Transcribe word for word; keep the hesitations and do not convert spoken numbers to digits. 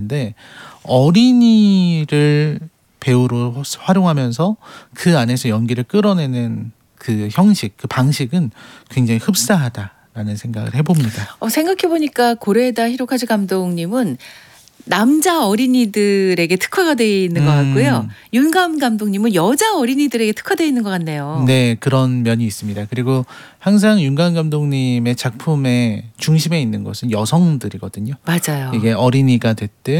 있는데 어린이를 배우로 활용하면서 그 안에서 연기를 끌어내는 그 형식, 그 방식은 굉장히 흡사하다라는 생각을 해봅니다. 어, 생각해보니까 고레에다 히로카즈 감독님은 남자 어린이들에게 특화가 되어 있는 것 같고요. 음. 윤가은 감독님은 여자 어린이들에게 특화되어 있는 것 같네요. 네, 그런 면이 있습니다. 그리고 항상 윤가은 감독님의 작품의 중심에 있는 것은 여성들이거든요. 맞아요. 이게 어린이가 됐든